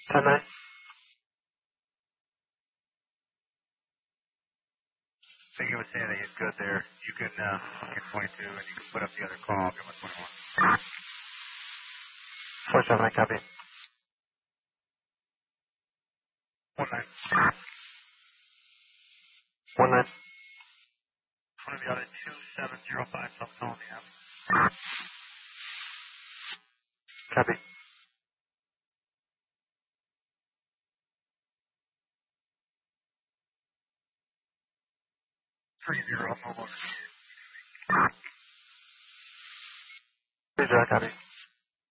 10-9. Thinking was saying that he's good there. You can get 22 and you can put up the other call. I'll give him a 21. 4-7, copy. 1-9. 1-9. One of the other 2705, so I'm calling the app. Copy. Three zero, mobile. 30, copy.